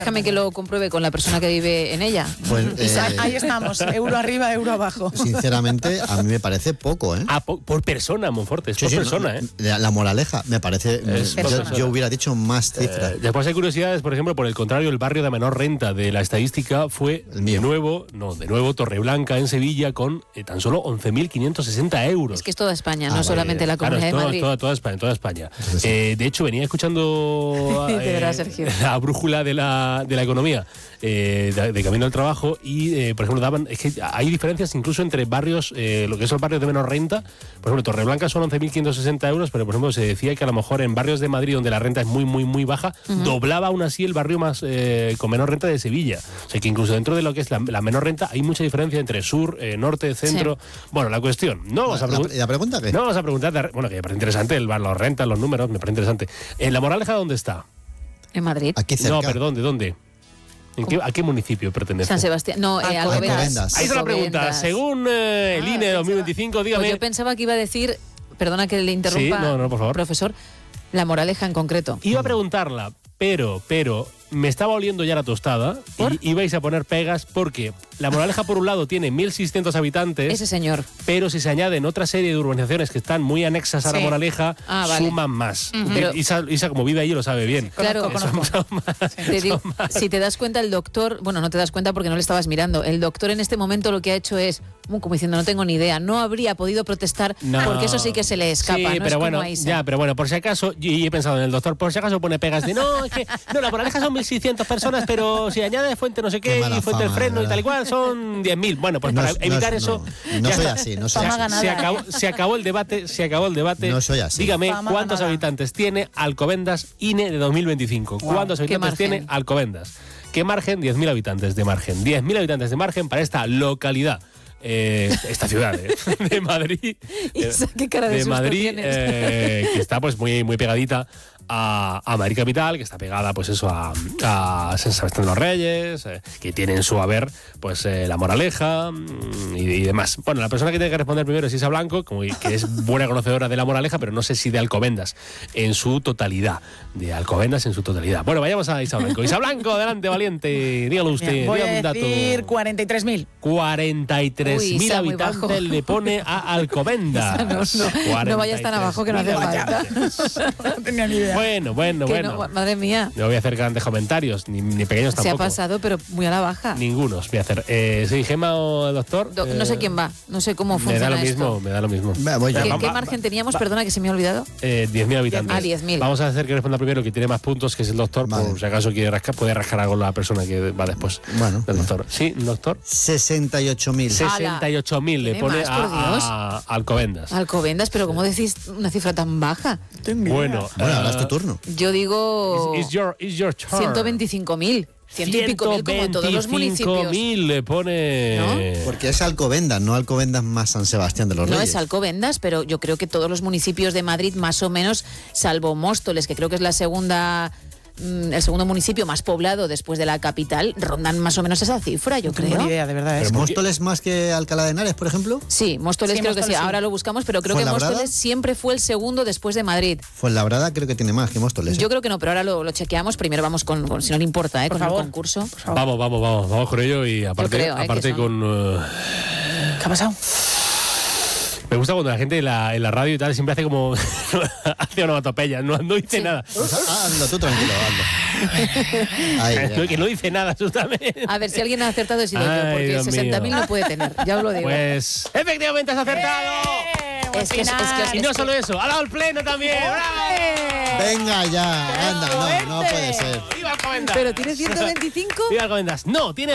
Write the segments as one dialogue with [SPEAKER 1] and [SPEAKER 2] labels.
[SPEAKER 1] Déjame que lo compruebe con la persona que vive en ella.
[SPEAKER 2] Pues,
[SPEAKER 3] ahí estamos, euro arriba, euro abajo.
[SPEAKER 2] Sinceramente, a mí me parece poco, ¿eh?
[SPEAKER 4] Por persona, Monforte, es
[SPEAKER 2] Sí,
[SPEAKER 4] por
[SPEAKER 2] sí,
[SPEAKER 4] persona, ¿eh?
[SPEAKER 2] La moraleja, me parece... Yo hubiera dicho más cifras.
[SPEAKER 4] Después hay curiosidades, por ejemplo, por el contrario, el barrio de menor renta de la estadística fue de nuevo Torreblanca en Sevilla con tan solo 11.560 euros.
[SPEAKER 1] Es que es toda España, no solamente la Comunidad de Madrid.
[SPEAKER 4] Toda España. De hecho, venía escuchando
[SPEAKER 1] de verdad, Sergio,
[SPEAKER 4] la brújula de la economía de camino al trabajo y, por ejemplo, es que hay diferencias incluso entre barrios, lo que son barrios de menor renta. Por ejemplo, Torreblanca son 11.560 euros, pero por ejemplo se decía que a lo mejor en barrios de Madrid donde la renta es muy, muy, muy baja, doblaba aún así el barrio más con menor renta de Sevilla. O sea que incluso dentro de lo que es la menor renta hay mucha diferencia entre sur, norte, centro. Sí. Bueno, la cuestión,
[SPEAKER 2] ¿La pregunta qué?
[SPEAKER 4] No vamos a preguntar, bueno, que me parece interesante, las rentas, los números, me parece interesante. ¿La moraleja dónde está?
[SPEAKER 1] En Madrid.
[SPEAKER 2] Aquí cerca.
[SPEAKER 4] No, perdón, ¿de dónde? ¿A qué municipio pertenece?
[SPEAKER 1] San Sebastián. No, Alcobendas.
[SPEAKER 4] Ahí está la pregunta. Según el INE 2025, dígame.
[SPEAKER 1] Pues yo pensaba que iba a decir, perdona que le interrumpa,
[SPEAKER 4] sí, no, por favor,
[SPEAKER 1] profesor, la moraleja en concreto.
[SPEAKER 4] Iba a preguntarla, pero me estaba oliendo ya la tostada y ibais a poner pegas porque la moraleja por un lado tiene 1.600 habitantes.
[SPEAKER 1] Ese señor.
[SPEAKER 4] Pero si se añaden otra serie de urbanizaciones que están muy anexas a la moraleja, suman más. Isa, como vive allí, lo sabe bien.
[SPEAKER 1] Claro, te digo, si te das cuenta, el doctor, bueno, no te das cuenta porque no le estabas mirando, el doctor en este momento lo que ha hecho es, como diciendo, no tengo ni idea, no habría podido protestar porque eso sí que se le escapa.
[SPEAKER 4] Sí,
[SPEAKER 1] no
[SPEAKER 4] pero bueno, pero bueno, por si acaso, y he pensado en el doctor, por si acaso pone pegas de no, es que la moraleja son 1.600 personas, pero si añade fuente no sé qué y fuente del freno y tal y cual, son 10.000. Bueno, pues para evitar eso...
[SPEAKER 2] No soy así, no soy así.
[SPEAKER 4] Se acabó el debate.
[SPEAKER 2] No soy así.
[SPEAKER 4] Dígame, ¿cuántos habitantes tiene Alcobendas INE de 2025? Wow. ¿Cuántos habitantes tiene Alcobendas? ¿Qué margen? 10.000 habitantes de margen. 10.000 habitantes de margen para esta localidad. Esta ciudad de Madrid.
[SPEAKER 1] ¿Qué cara de
[SPEAKER 4] Madrid, que está pues muy, muy pegadita a Madrid capital, que está pegada pues eso a San Sebastián de los Reyes, que tiene en su haber pues la moraleja y demás. Bueno, la persona que tiene que responder primero es Isa Blanco, que es buena conocedora de la moraleja, pero no sé si de Alcobendas en su totalidad. Bueno, vayamos a Isa Blanco. Isa Blanco, adelante, valiente. Dígalo usted.
[SPEAKER 3] Bien, voy a decir 43.000.
[SPEAKER 4] 43.000 habitantes le pone a Alcobendas.
[SPEAKER 1] No vayas tan abajo que no hace falta.
[SPEAKER 3] No tenía ni idea.
[SPEAKER 4] Bueno.
[SPEAKER 1] No, madre mía.
[SPEAKER 4] No voy a hacer grandes comentarios, ni pequeños tampoco.
[SPEAKER 1] Se ha pasado, pero muy a la baja.
[SPEAKER 4] Ningunos voy a hacer. ¿Soy Gema o el doctor?
[SPEAKER 1] No sé quién va, no sé cómo funciona
[SPEAKER 4] Me da lo mismo.
[SPEAKER 1] ¿Qué margen teníamos? Perdona, que se me ha olvidado.
[SPEAKER 4] 10.000 habitantes.
[SPEAKER 1] 10.000.
[SPEAKER 4] Vamos a hacer que responda primero, que tiene más puntos, que es el doctor, por si acaso puede rascar algo la persona que va después.
[SPEAKER 2] Bueno.
[SPEAKER 4] Del doctor. ¿Sí, doctor?
[SPEAKER 2] 68.000.
[SPEAKER 4] 68.000 le pone a Alcobendas.
[SPEAKER 1] Alcobendas, pero ¿cómo decís una cifra tan baja?
[SPEAKER 4] Bueno,
[SPEAKER 2] ahora es tu turno.
[SPEAKER 1] Yo digo...
[SPEAKER 4] It's your turn.
[SPEAKER 1] 125.000. 100 y pico mil, como en todos los municipios.
[SPEAKER 4] 125.000 le pone...
[SPEAKER 1] ¿No?
[SPEAKER 2] Porque es Alcobendas, no Alcobendas más San Sebastián de los Reyes.
[SPEAKER 1] No es Alcobendas, pero yo creo que todos los municipios de Madrid, más o menos, salvo Móstoles, que creo que es el segundo municipio más poblado después de la capital, rondan más o menos esa cifra, yo creo.
[SPEAKER 3] No tengo ni idea, de verdad.
[SPEAKER 2] ¿Pero Móstoles más que Alcalá de Henares, por ejemplo?
[SPEAKER 1] Sí, Móstoles creo que sí. Ahora lo buscamos, pero creo que Móstoles siempre fue el segundo después de Madrid.
[SPEAKER 2] Fuenlabrada creo que tiene más que Móstoles.
[SPEAKER 1] Yo creo que no, pero ahora lo chequeamos. Primero vamos con si no le importa, con el concurso.
[SPEAKER 4] Vamos con ello y aparte con...
[SPEAKER 3] ¿Qué ha pasado?
[SPEAKER 4] Me gusta cuando la gente en la radio y tal siempre hace como... hace onomatopeya, no dice nada.
[SPEAKER 2] Hazlo tú, tranquilo, hazlo.
[SPEAKER 4] Que no dice nada, absolutamente.
[SPEAKER 1] A ver, si alguien ha acertado he sido yo, porque 60.000 no puede tener, ya os lo digo.
[SPEAKER 4] Pues, efectivamente has acertado. Y no solo eso, ha dado el pleno también. ¡Bravo!
[SPEAKER 2] Venga ya, anda, no puede ser.
[SPEAKER 4] ¡Viva Alcobendas!
[SPEAKER 1] ¿Pero tiene 125?
[SPEAKER 4] ¡Viva Alcobendas! No, tiene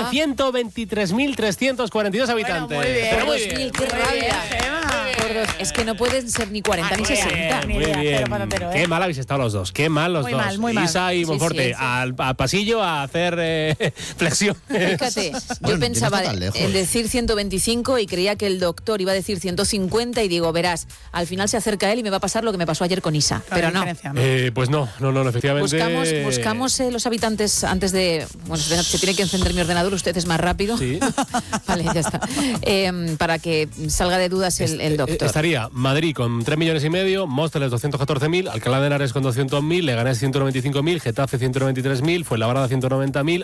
[SPEAKER 4] 123.342 habitantes.
[SPEAKER 3] Bueno, muy bien.
[SPEAKER 4] Pero muy
[SPEAKER 1] 2.000,
[SPEAKER 4] bien.
[SPEAKER 1] qué rabia. Es que no pueden ser ni 40 ni 60.
[SPEAKER 4] Muy bien. Qué mal habéis estado los dos. Qué mal los dos.
[SPEAKER 3] Muy mal.
[SPEAKER 4] Isa y Monforte, al pasillo a hacer flexión.
[SPEAKER 1] Fíjate, yo pensaba en decir 125 y creía que el doctor iba a decir 150 y digo, verás, al final se acerca él y me va a pasar lo que me pasó ayer con Isa. Pero no.
[SPEAKER 4] Pues no, efectivamente.
[SPEAKER 1] Buscamos los habitantes antes de... Bueno, se tiene que encender mi ordenador, usted es más rápido.
[SPEAKER 4] Sí.
[SPEAKER 1] Vale, ya está. Para que salga de dudas el doctor.
[SPEAKER 4] Estaría Madrid con 3,5 millones, Móstoles 214.000, Alcalá de Henares con 200.000, Leganés 195.000, Getafe 193.000, Fuenlabrada 190.000,